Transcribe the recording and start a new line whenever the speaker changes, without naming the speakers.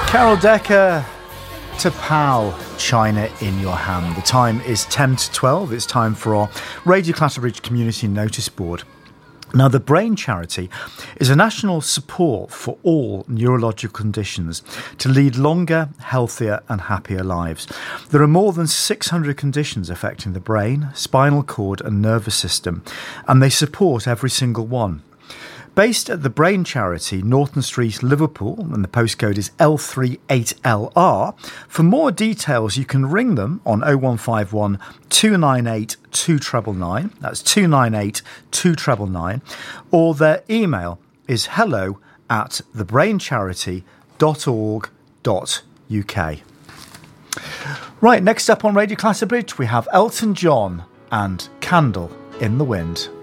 Carol Decker to Pow, China in Your Hand. The time is 10 to 12. It's time for our Radio Clatterbridge Community Notice Board. Now, the Brain Charity is a national support for all neurological conditions to lead longer, healthier and happier lives. There are more than 600 conditions affecting the brain, spinal cord and nervous system, and they support every single one. Based at the Brain Charity, Norton Street, Liverpool, and the postcode is L38LR. For more details, you can ring them on 0151 298 2999. That's 298 2999. Or their email is hello@thebraincharity.org.uk. Right, next up on Radio Clatterbridge, we have Elton John and Candle in the Wind.